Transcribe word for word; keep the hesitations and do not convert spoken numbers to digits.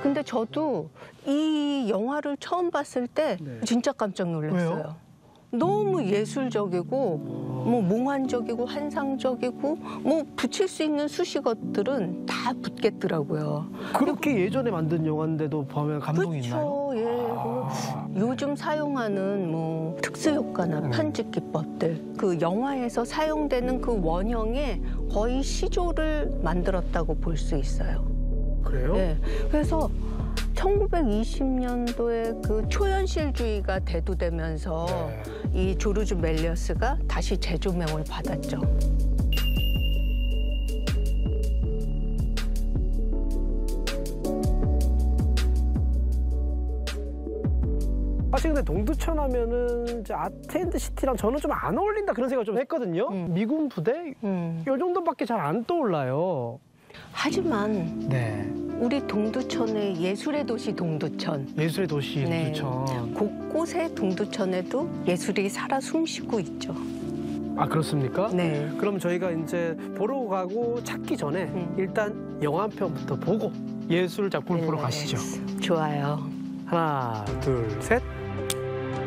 근데 저도 이 영화를 처음 봤을 때 네. 진짜 깜짝 놀랐어요. 왜요? 너무 예술적이고 뭐 몽환적이고 환상적이고 뭐 붙일 수 있는 수식어들은 다 붙겠더라고요. 그렇게 예전에 만든 영화인데도 보면 감동이 있나요? 그렇죠. 예. 뭐 요즘 사용하는 뭐 특수 효과나 음. 편집 기법들, 그 영화에서 사용되는 그 원형의 거의 시조를 만들었다고 볼 수 있어요. 그래요? 예. 그래서 천구백이십 년도에 그 초현실주의가 대두되면서 네. 이 조르주 멜리어스가 다시 재조명을 받았죠. 사실 근데 동두천 하면은 이제 아트앤드 시티랑 저는 좀 안 어울린다 그런 생각을 좀 했거든요. 음. 미군 부대? 음. 요 정도밖에 잘 안 떠올라요. 하지만 네. 우리 동두천의 예술의 도시 동두천, 예술의 도시 네. 동두천. 곳곳에 동두천에도 예술이 살아 숨쉬고 있죠. 아 그렇습니까? 네. 그럼 저희가 이제 보러 가고 찾기 전에 음. 일단 영화 한 편부터 보고 예술 작품을 보러 가시죠. 좋아요. 하나, 둘, 셋.